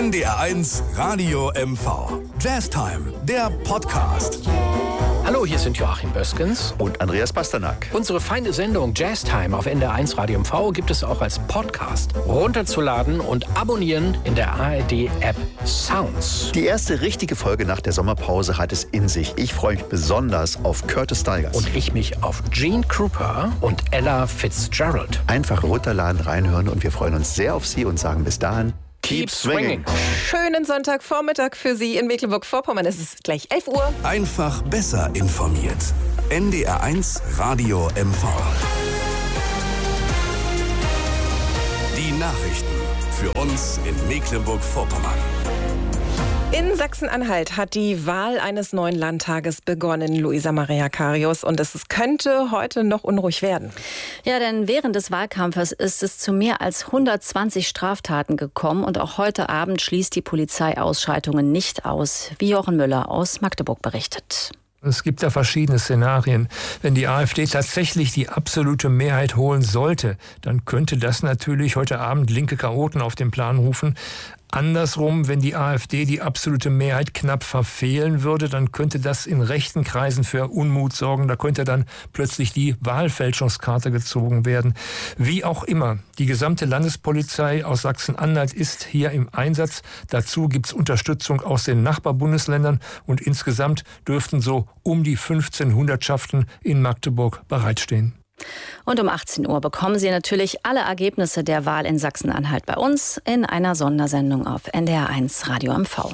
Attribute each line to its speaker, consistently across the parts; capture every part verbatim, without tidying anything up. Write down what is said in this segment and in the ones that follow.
Speaker 1: N D R eins Radio M V. Jazztime, der Podcast.
Speaker 2: Hallo, hier sind Joachim Böskens
Speaker 3: und Andreas Pasternak.
Speaker 2: Unsere feine Sendung Jazztime auf N D R eins Radio M V gibt es auch als Podcast. Runterzuladen und abonnieren in der A R D-App Sounds.
Speaker 3: Die erste richtige Folge nach der Sommerpause hat es in sich. Ich freue mich besonders auf Curtis Stigers.
Speaker 2: Und ich mich auf Gene Krupa und Ella Fitzgerald.
Speaker 3: Einfach runterladen, reinhören und wir freuen uns sehr auf Sie und sagen bis dahin: Keep swinging.
Speaker 4: Schönen Sonntagvormittag für Sie in Mecklenburg-Vorpommern. Es ist gleich elf Uhr.
Speaker 1: Einfach besser informiert. N D R eins Radio M V. Die Nachrichten für uns in Mecklenburg-Vorpommern.
Speaker 4: In Sachsen-Anhalt hat die Wahl eines neuen Landtages begonnen, Luisa Maria Karius, und es könnte heute noch unruhig werden.
Speaker 5: Ja, denn während des Wahlkampfes ist es zu mehr als hundertzwanzig Straftaten gekommen und auch heute Abend schließt die Polizei Ausschreitungen nicht aus, wie Jochen Müller aus Magdeburg berichtet.
Speaker 6: Es gibt da verschiedene Szenarien. Wenn die AfD tatsächlich die absolute Mehrheit holen sollte, dann könnte das natürlich heute Abend linke Chaoten auf den Plan rufen. Andersrum, wenn die AfD die absolute Mehrheit knapp verfehlen würde, dann könnte das in rechten Kreisen für Unmut sorgen. Da könnte dann plötzlich die Wahlfälschungskarte gezogen werden. Wie auch immer, die gesamte Landespolizei aus Sachsen-Anhalt ist hier im Einsatz. Dazu gibt's Unterstützung aus den Nachbarbundesländern und insgesamt dürften so um die fünfzehn Hundertschaften in Magdeburg bereitstehen.
Speaker 5: Und um achtzehn Uhr bekommen Sie natürlich alle Ergebnisse der Wahl in Sachsen-Anhalt bei uns in einer Sondersendung auf N D R eins Radio M V.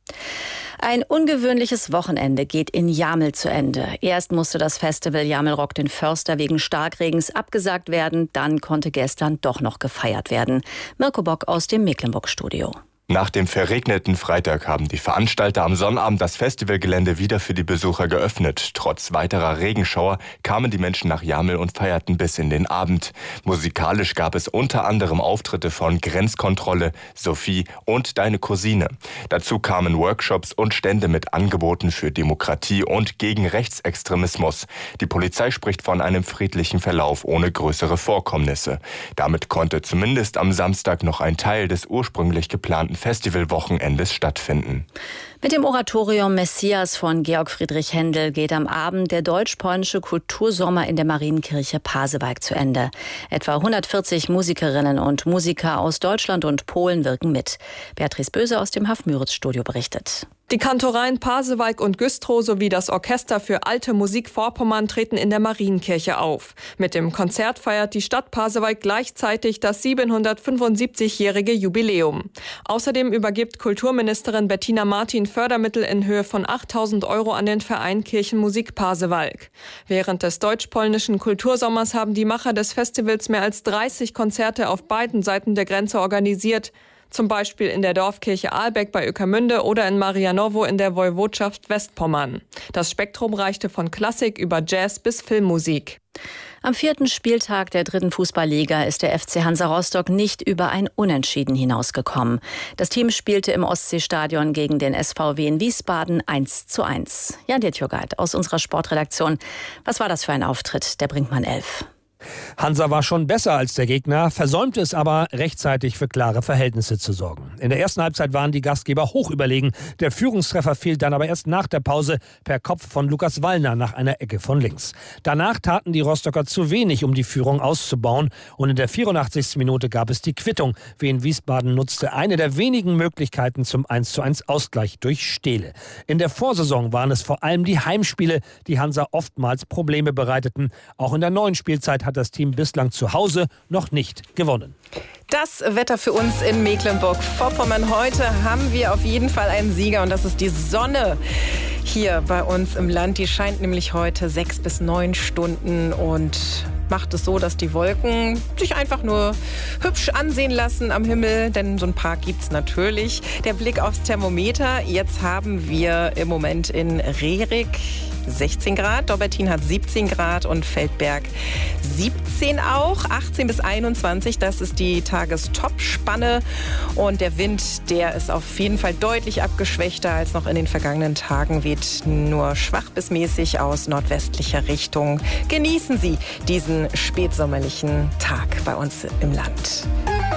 Speaker 5: Ein ungewöhnliches Wochenende geht in Jamel zu Ende. Erst musste das Festival Jamel Rock den Förster wegen Starkregens abgesagt werden, dann konnte gestern doch noch gefeiert werden. Mirko Bock aus dem Mecklenburg-Studio.
Speaker 7: Nach dem verregneten Freitag haben die Veranstalter am Sonnabend das Festivalgelände wieder für die Besucher geöffnet. Trotz weiterer Regenschauer kamen die Menschen nach Jamel und feierten bis in den Abend. Musikalisch gab es unter anderem Auftritte von Grenzkontrolle, Sophie und Deine Cousine. Dazu kamen Workshops und Stände mit Angeboten für Demokratie und gegen Rechtsextremismus. Die Polizei spricht von einem friedlichen Verlauf ohne größere Vorkommnisse. Damit konnte zumindest am Samstag noch ein Teil des ursprünglich geplanten Festivalwochenendes stattfinden.
Speaker 5: Mit dem Oratorium Messias von Georg Friedrich Händel geht am Abend der deutsch-polnische Kultursommer in der Marienkirche Pasewalk zu Ende. Etwa hundertvierzig Musikerinnen und Musiker aus Deutschland und Polen wirken mit. Beatrice Böse aus dem Haff-Müritz-Studio berichtet.
Speaker 8: Die Kantoreien Pasewalk und Güstrow sowie das Orchester für alte Musik Vorpommern treten in der Marienkirche auf. Mit dem Konzert feiert die Stadt Pasewalk gleichzeitig das siebenhundertfünfundsiebzigjährige Jubiläum. Außerdem übergibt Kulturministerin Bettina Martin Fördermittel in Höhe von achttausend Euro an den Verein Kirchenmusik Pasewalk. Während des deutsch-polnischen Kultursommers haben die Macher des Festivals mehr als dreißig Konzerte auf beiden Seiten der Grenze organisiert. Zum Beispiel in der Dorfkirche Ahlbeck bei Ueckermünde oder in Marianowo in der Woiwodschaft Westpommern. Das Spektrum reichte von Klassik über Jazz bis Filmmusik.
Speaker 5: Am vierten Spieltag der dritten Fußballliga ist der F C Hansa Rostock nicht über ein Unentschieden hinausgekommen. Das Team spielte im Ostseestadion gegen den S V W in Wiesbaden eins zu eins. Jan Dietjogait aus unserer Sportredaktion. Was war das für ein Auftritt der Brinkmann elf?
Speaker 9: Hansa war schon besser als der Gegner, versäumte es aber, rechtzeitig für klare Verhältnisse zu sorgen. In der ersten Halbzeit waren die Gastgeber hoch überlegen. Der Führungstreffer fiel dann aber erst nach der Pause per Kopf von Lukas Wallner nach einer Ecke von links. Danach taten die Rostocker zu wenig, um die Führung auszubauen. Und in der vierundachtzigsten Minute gab es die Quittung. Wien Wiesbaden nutzte eine der wenigen Möglichkeiten zum eins zu eins Ausgleich durch Stehle. In der Vorsaison waren es vor allem die Heimspiele, die Hansa oftmals Probleme bereiteten. Auch in der neuen Spielzeit hat das Team bislang zu Hause noch nicht gewonnen.
Speaker 4: Das Wetter für uns in Mecklenburg-Vorpommern. Heute haben wir auf jeden Fall einen Sieger und das ist die Sonne hier bei uns im Land. Die scheint nämlich heute sechs bis neun Stunden und macht es so, dass die Wolken sich einfach nur hübsch ansehen lassen am Himmel, denn so ein paar gibt's natürlich. Der Blick aufs Thermometer. Jetzt haben wir im Moment in Rerik sechzehn Grad, Dobbertin hat siebzehn Grad und Feldberg siebzehn auch, achtzehn bis einundzwanzig, das ist die Tagestopspanne und der Wind, der ist auf jeden Fall deutlich abgeschwächter als noch in den vergangenen Tagen, weht nur schwach bis mäßig aus nordwestlicher Richtung. Genießen Sie diesen spätsommerlichen Tag bei uns im Land.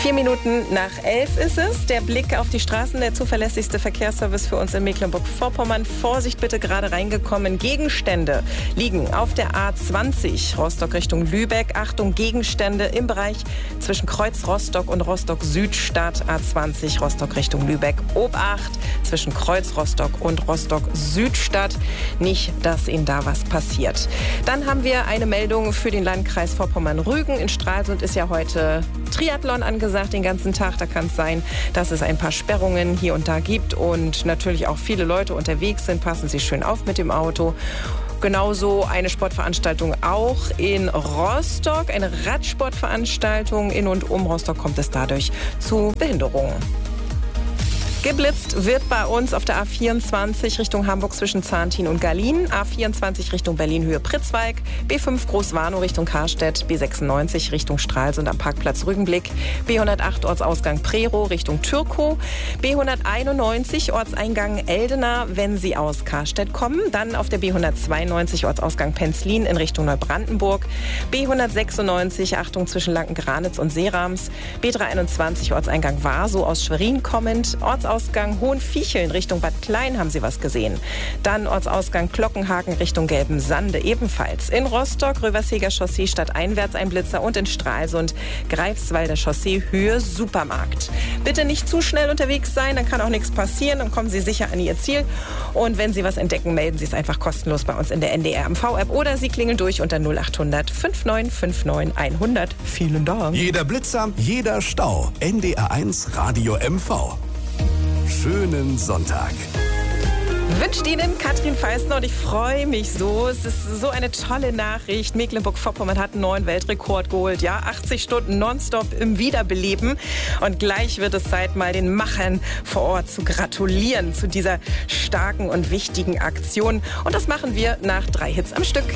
Speaker 4: Vier Minuten nach elf ist es. Der Blick auf die Straßen, der zuverlässigste Verkehrsservice für uns in Mecklenburg-Vorpommern. Vorsicht bitte, gerade reingekommen. Gegenstände liegen auf der A zwanzig, Rostock Richtung Lübeck. Achtung, Gegenstände im Bereich zwischen Kreuz Rostock und Rostock-Südstadt. A zwanzig, Rostock Richtung Lübeck. Obacht zwischen Kreuz Rostock und Rostock-Südstadt. Nicht, dass Ihnen da was passiert. Dann haben wir eine Meldung für den Landkreis Vorpommern-Rügen. In Stralsund ist ja heute Triathlon angesagt den ganzen Tag. Da kann es sein, dass es ein paar Sperrungen hier und da gibt und natürlich auch viele Leute unterwegs sind. Passen Sie schön auf mit dem Auto. Genauso eine Sportveranstaltung auch in Rostock. Eine Radsportveranstaltung in und um Rostock kommt es dadurch zu Behinderungen. Geblitzt wird bei uns auf der A vierundzwanzig Richtung Hamburg zwischen Zahntin und Garlin, A vierundzwanzig Richtung Berlin Höhe Pritzwalk, B fünf Großwarnow Richtung Karstedt, B sechsundneunzig Richtung Stralsund am Parkplatz Rügenblick, B hundertacht Ortsausgang Prerow Richtung Türkow, B hunderteinundneunzig Ortseingang Eldena, wenn Sie aus Karstedt kommen, dann auf der B hundertzweiundneunzig Ortsausgang Penzlin in Richtung Neubrandenburg, B hundertsechsundneunzig Achtung zwischen Lanken-Granitz und Seerams, B dreihunderteinundzwanzig Ortseingang Warsow aus Schwerin kommend, Ortsausgang Hohenviecheln Richtung Bad Klein haben Sie was gesehen. Dann Ortsausgang Glockenhagen Richtung Gelbensande ebenfalls. In Rostock Röversheger Chaussee stadteinwärts ein Blitzer und in Stralsund Greifswalder Chaussee Höhe Supermarkt. Bitte nicht zu schnell unterwegs sein, dann kann auch nichts passieren, dann kommen Sie sicher an Ihr Ziel. Und wenn Sie was entdecken, melden Sie es einfach kostenlos bei uns in der N D R M V App oder Sie klingeln durch unter null achthundert fünfundneunzig neunundfünfzig hundert. Vielen Dank.
Speaker 1: Jeder Blitzer, jeder Stau. N D R eins Radio M V. Schönen Sonntag.
Speaker 4: Wünscht Ihnen Katrin Feistner und ich freue mich so. Es ist so eine tolle Nachricht. Mecklenburg-Vorpommern hat einen neuen Weltrekord geholt. Ja, achtzig Stunden nonstop im Wiederbeleben. Und gleich wird es Zeit, mal den Machern vor Ort zu gratulieren zu dieser starken und wichtigen Aktion. Und das machen wir nach drei Hits am Stück.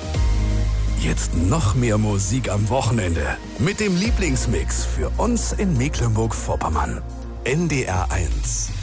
Speaker 1: Jetzt noch mehr Musik am Wochenende. Mit dem Lieblingsmix für uns in Mecklenburg-Vorpommern. N D R eins.